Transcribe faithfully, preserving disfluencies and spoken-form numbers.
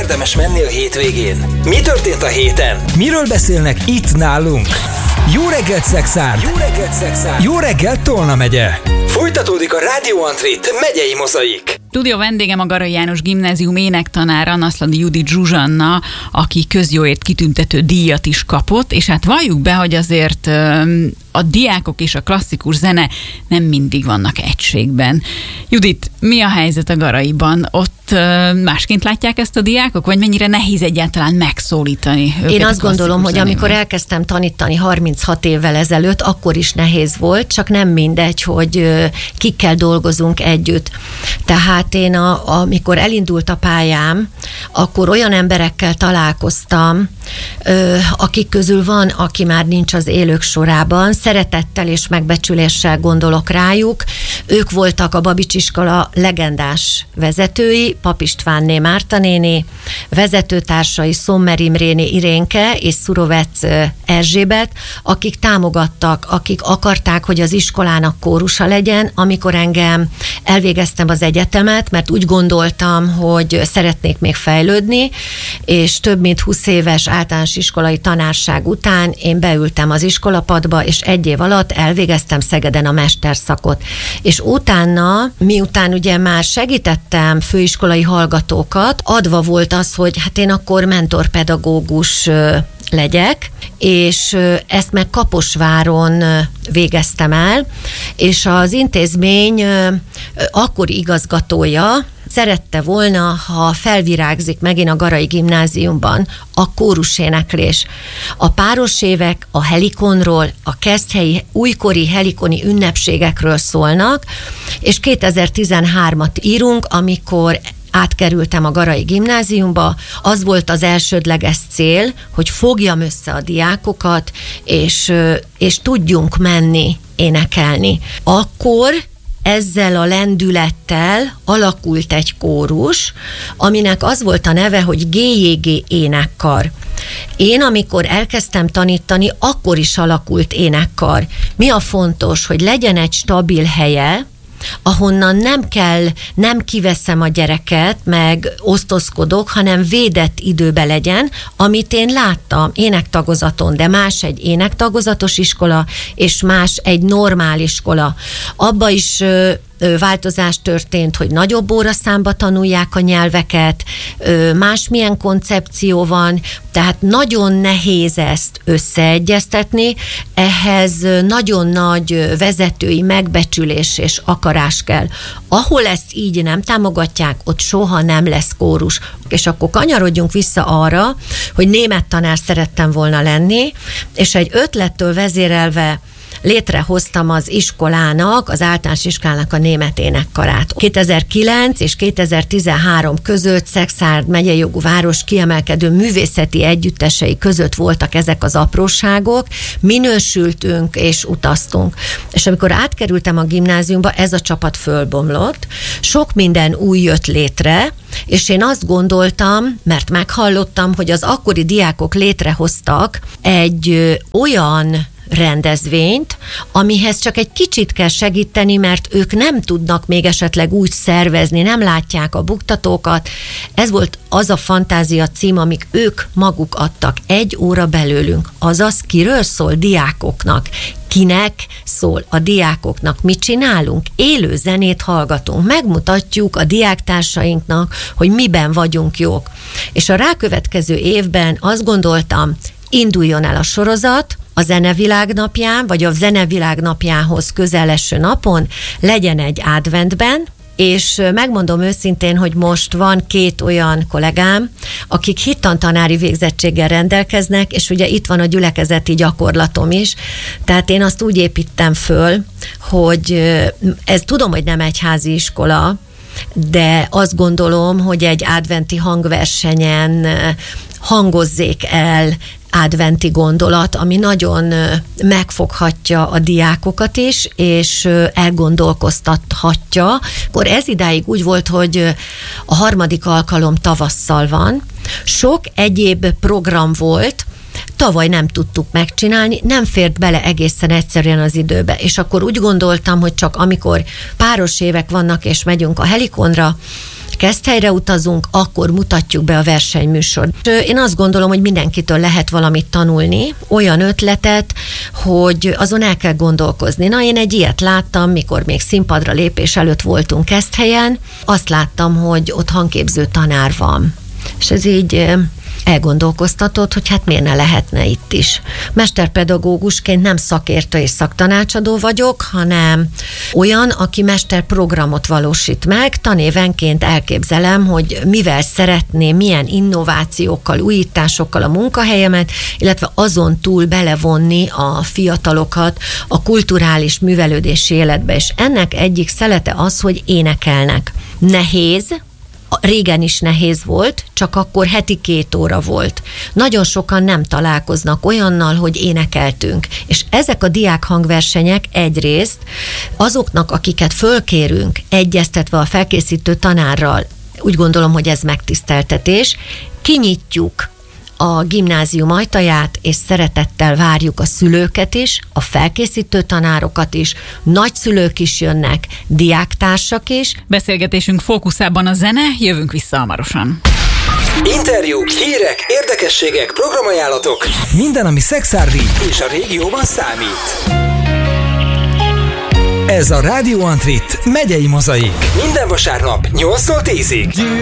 érdemes menni a hétvégén? Mi történt a héten? Miről beszélnek itt nálunk? Jó reggelt, Szexárd! Jó reggelt, Szexárd! Jó reggelt, Tolna megye! Folytatódik a Rádió Antrit megyei mozaik. Stúdió vendégem a Garai János Gimnázium énektanára, Naszladi Judit Zsuzsanna, aki közjóért kitüntető díjat is kapott, és hát valljuk be, hogy azért a diákok és a klasszikus zene nem mindig vannak egységben. Judit, mi a helyzet a Garaiban? Ott másként látják ezt a diákok, vagy mennyire nehéz egyáltalán megszólítani őket? Én azt gondolom, hogy zenével? amikor elkezdtem tanítani harminchat évvel ezelőtt, akkor is nehéz volt, csak nem mindegy, hogy kikkel dolgozunk együtt. Tehát én, a, amikor elindult a pályám, akkor olyan emberekkel találkoztam, akik közül van, aki már nincs az élők sorában, szeretettel és megbecsüléssel gondolok rájuk. Ők voltak a Babics iskola legendás vezetői, Pap Istvánné Márta néni, vezetőtársai Szommer Imréné Irénke és Szurovec Erzsébet, akik támogattak, akik akarták, hogy az iskolának kórusa legyen, amikor engem elvégeztem az egyetemet, mert úgy gondoltam, hogy szeretnék még fejlődni, és több mint húsz éves általános iskolai tanárság után én beültem az iskolapadba, és egy év alatt elvégeztem Szegeden a mesterszakot. És utána, miután ugye már segítettem főiskolai hallgatókat, adva volt az, hogy hát én akkor mentorpedagógus legyek, és ezt meg Kaposváron végeztem el, és az intézmény akkori igazgatója szerette volna, ha felvirágzik megint a Garai Gimnáziumban a kóruséneklés. A páros évek a helikonról, a keszthelyi újkori helikoni ünnepségekről szólnak, és kétezer-tizenhármat írunk, amikor átkerültem a Garai Gimnáziumba, az volt az elsődleges cél, hogy fogjam össze a diákokat, és, és tudjunk menni énekelni. Akkor ezzel a lendülettel alakult egy kórus, aminek az volt a neve, hogy gé jé gé énekkar. Én, amikor elkezdtem tanítani, akkor is alakult énekkar. Mi a fontos, hogy legyen egy stabil helye, ahonnan nem kell, nem kiveszem a gyereket, meg osztozkodok, hanem védett időbe legyen, amit én láttam énektagozaton, de más egy énektagozatos iskola, és más egy normál iskola. Abba is ö, ö, változás történt, hogy nagyobb óraszámba tanulják a nyelveket, ö, másmilyen koncepció van, tehát nagyon nehéz ezt összeegyeztetni, ehhez nagyon nagy vezetői megbecsülés és akarás kell. Ahol ezt így nem támogatják, ott soha nem lesz kórus. És akkor kanyarodjunk vissza arra, hogy német tanár szerettem volna lenni, és egy ötlettől vezérelve létrehoztam az iskolának, az általános iskolának a német énekkarát. kétezer-kilenc és kétezer-tizenhárom között Szexárd megyei jogú város kiemelkedő művészeti együttesei között voltak ezek az apróságok, minősültünk és utaztunk. És amikor átkerültem a gimnáziumba, ez a csapat fölbomlott, sok minden új jött létre, és én azt gondoltam, mert meghallottam, hogy az akkori diákok létrehoztak egy ö, olyan rendezvényt, amihez csak egy kicsit kell segíteni, mert ők nem tudnak még esetleg úgy szervezni, nem látják a buktatókat. Ez volt az a fantázia cím, amik ők maguk adtak egy óra belőlünk. Azaz, kiről szól? Diákoknak. Kinek szól? A diákoknak. Mit csinálunk? Élő zenét hallgatunk. Megmutatjuk a diáktársainknak, hogy miben vagyunk jók. És a rákövetkező évben azt gondoltam, induljon el a sorozat, a Zenevilág napján, vagy a Zenevilág napjához közel eső napon legyen egy adventben, és megmondom őszintén, hogy most van két olyan kollégám, akik hittantanári végzettséggel rendelkeznek, és ugye itt van a gyülekezeti gyakorlatom is, tehát én azt úgy építem föl, hogy ez tudom, hogy nem egyházi iskola, de azt gondolom, hogy egy adventi hangversenyen hangozzék el adventi gondolat, ami nagyon megfoghatja a diákokat is, és elgondolkoztathatja. Akkor ez idáig úgy volt, hogy a harmadik alkalom tavasszal van. Sok egyéb program volt, tavaly nem tudtuk megcsinálni, nem fért bele egészen egyszerűen az időbe, és akkor úgy gondoltam, hogy csak amikor páros évek vannak, és megyünk a helikonra, Keszthelyre utazunk, akkor mutatjuk be a versenyműsort. Én azt gondolom, hogy mindenkitől lehet valamit tanulni, olyan ötletet, hogy azon el kell gondolkozni. Na, én egy ilyet láttam, mikor még színpadra lépés előtt voltunk Keszthelyen, azt láttam, hogy ott hangképző tanár van. És ez így elgondolkoztatott, hogy hát miért ne lehetne itt is. Mesterpedagógusként nem szakértő és szaktanácsadó vagyok, hanem olyan, aki mesterprogramot valósít meg. Tanévenként elképzelem, hogy mivel szeretném, milyen innovációkkal, újításokkal a munkahelyemet, illetve azon túl belevonni a fiatalokat a kulturális művelődési életbe. És ennek egyik szelete az, hogy énekelnek. Nehéz, régen is nehéz volt, csak akkor heti két óra volt. Nagyon sokan nem találkoznak olyannal, hogy énekeltünk. És ezek a diák hangversenyek egyrészt azoknak, akiket fölkérünk, egyeztetve a felkészítő tanárral, úgy gondolom, hogy ez megtiszteltetés, kinyitjuk a gimnázium ajtaját, és szeretettel várjuk a szülőket is, a felkészítő tanárokat is, nagyszülők is jönnek, diáktársak is. Beszélgetésünk fókuszában a zene, jövünk vissza hamarosan. Interjúk, hírek, érdekességek, programajánlatok. Minden, ami szexárdi és a régióban számít. Ez a Radio Antrit megyei mozaik. Minden vasárnap nyolctól tízig.